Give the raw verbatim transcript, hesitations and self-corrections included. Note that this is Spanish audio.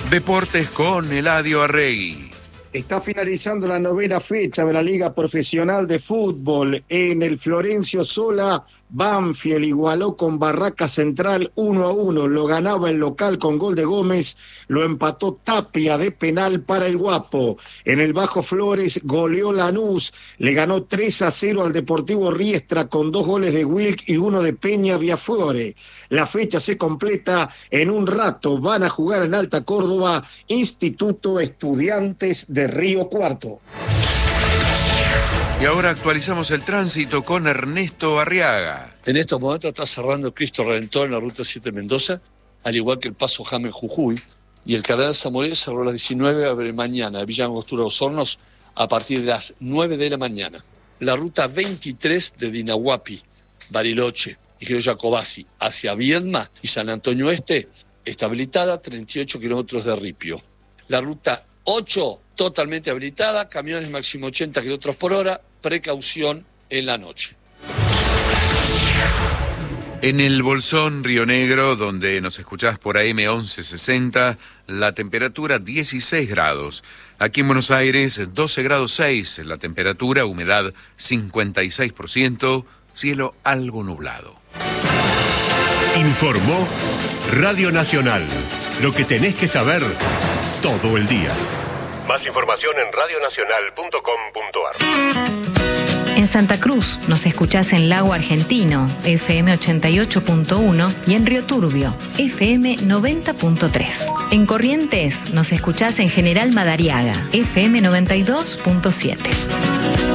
Deportes con Eladio Arregui. Está finalizando la novena fecha de la Liga Profesional de Fútbol. En el Florencio Sola, Banfield igualó con Barraca Central uno a uno. Lo ganaba el local con gol de Gómez. Lo empató Tapia de penal para el Guapo. En el Bajo Flores goleó Lanús. Le ganó tres a cero al Deportivo Riestra con dos goles de Wilk y uno de Peña Viaflore. La fecha se completa en un rato. Van a jugar en Alta Córdoba Instituto Estudiantes de Río Cuarto. Y ahora actualizamos el tránsito con Ernesto Arriaga. En estos momentos está cerrando Cristo Redentor en la ruta siete Mendoza, al igual que el paso James Jujuy, y el Cardenal Zamoré cerró a las diecinueve, abre mañana, Villa Angostura Los Hornos, a partir de las nueve de la mañana. La ruta veintitrés de Dinahuapi, Bariloche y Río Jacobasi hacia Viedma y San Antonio Este está habilitada, treinta y ocho kilómetros de ripio. La ruta ocho, totalmente habilitada, camiones máximo ochenta kilómetros por hora, precaución en la noche. En el Bolsón, Río Negro, donde nos escuchás por A M once sesenta, la temperatura dieciséis grados. Aquí en Buenos Aires, doce grados seis, la temperatura, humedad cincuenta y seis por ciento, cielo algo nublado. Informó Radio Nacional. Lo que tenés que saber todo el día. Más información en radio nacional punto com punto ar. En Santa Cruz nos escuchás en Lago Argentino, F M ochenta y ocho punto uno, y en Río Turbio, F M noventa punto tres. En Corrientes nos escuchás en General Madariaga, F M noventa y dos punto siete.